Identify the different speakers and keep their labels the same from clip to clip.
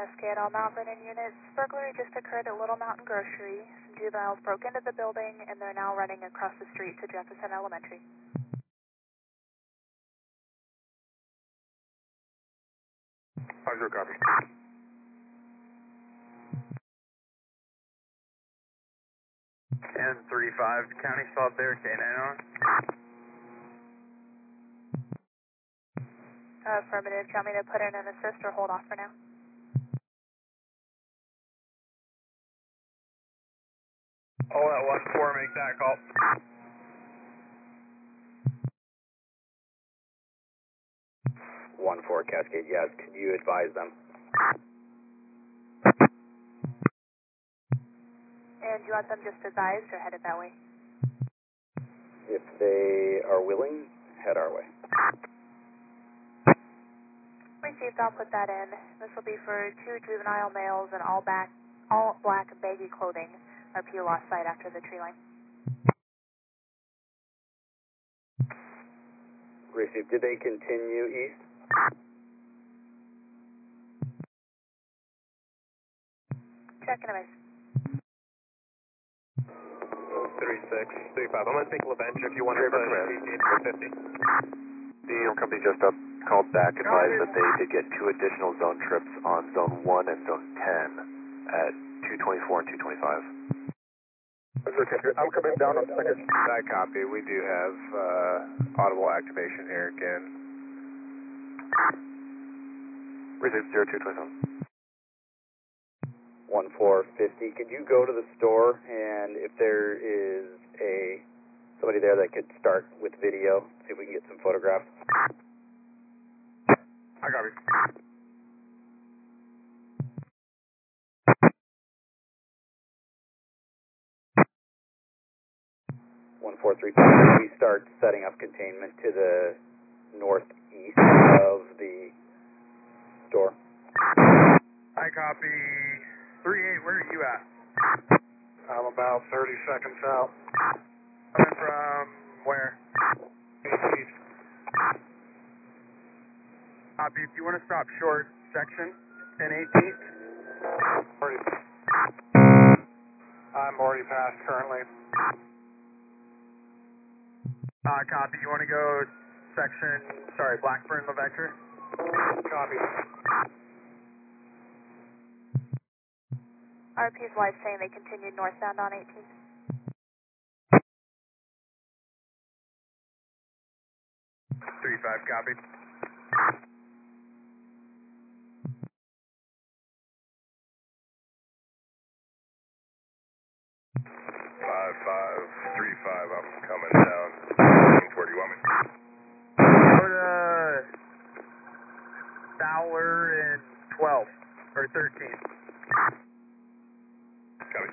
Speaker 1: Cascade, all Mount Vernon units. Burglary just occurred at Little Mountain Grocery. Some juveniles broke into the building and they're now running across the street to Jefferson Elementary.
Speaker 2: Roger, copy. 1035, County Saw there, K9 on.
Speaker 1: Affirmative. Do you want me to put in an assist or hold off for now?
Speaker 2: All at 1-4, make that call.
Speaker 3: 1-4 Cascade, yes. Can you advise them?
Speaker 1: And do you want them just advised or headed that way?
Speaker 3: If they are willing, head our way.
Speaker 1: Received, I'll put that in. This will be for 2 juvenile males in all black baggy clothing. RP lost sight after the tree line.
Speaker 3: Received. Did they continue east?
Speaker 1: Check and advise.
Speaker 2: 3635. I'm going to take LaVenture if you want to push 18 to 50.
Speaker 4: The company just called back, advised that they did get 2 additional zone trips on Zone 1 and Zone 10 at 224 and 225.
Speaker 2: I'm coming down on second. I copy. We do have audible activation here again.
Speaker 4: Receive 0227.
Speaker 3: 1450. Could you go to the store and if there is somebody there that could start with video, see if we can get some photographs?
Speaker 2: I copy.
Speaker 3: 1435. We start setting up containment to the northeast of the store.
Speaker 2: I copy. 38, where are you at? I'm about 30 seconds out. Coming from where? East. Copy, if you want to stop short section, 1018th. I'm already past currently. Copy, you want to go section, Blackburn, LaVenture? Copy.
Speaker 1: RP's wife saying they continued northbound on 18.
Speaker 2: 35, copy. Five, 35, I'm coming down. Where do you want me? Go to Fowler and 12, or 13. Copy.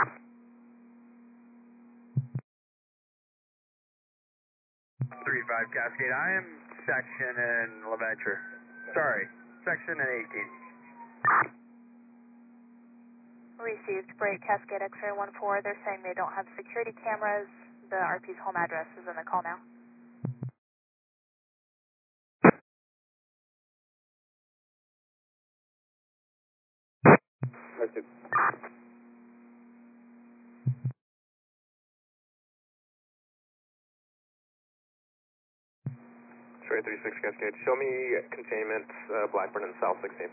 Speaker 2: 35 Cascade. I am section in LaVenture. Sorry, section in 18.
Speaker 1: Received. Break Cascade X-ray 14. They're saying they don't have security cameras. The RP's home address is in the call now.
Speaker 3: Received.
Speaker 4: Straight 36 Cascade. Show me containment, Blackburn and South 16.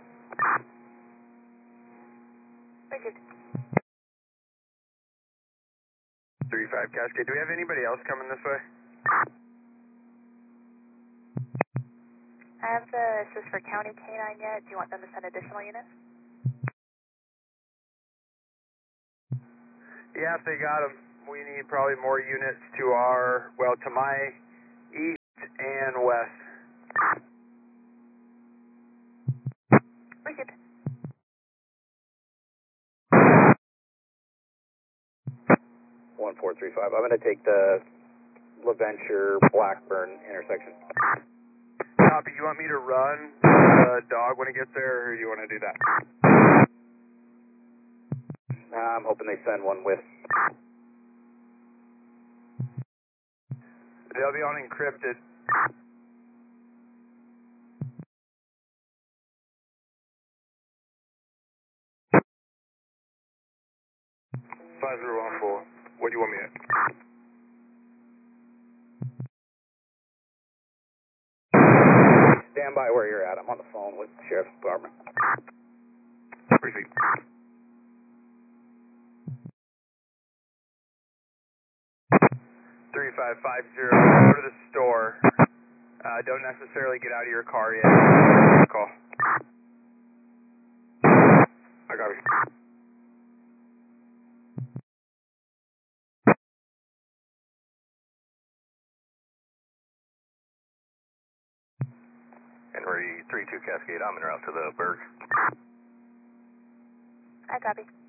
Speaker 1: Received.
Speaker 2: 35 Cascade. Do we have anybody else coming this way?
Speaker 1: I have the assist for County K9 yet. Do you want them to send additional units?
Speaker 2: Yeah, if they got them, we need probably more units to my east and west.
Speaker 1: Received.
Speaker 3: 1435. I'm going to take the LaVenture Blackburn intersection.
Speaker 2: Copy. You want me to run the dog when it gets there, or do you want to do that?
Speaker 3: I'm hoping they send one with.
Speaker 2: They'll be on encrypted. 5014. Where do you want me at?
Speaker 3: Stand by where you're at. I'm on the phone with the Sheriff's Department.
Speaker 2: Proceed. 3550, go to the store. Don't necessarily get out of your car yet. Call. I got you.
Speaker 4: Henry 32 Cascade, I'm en route to the Berg.
Speaker 1: I copy.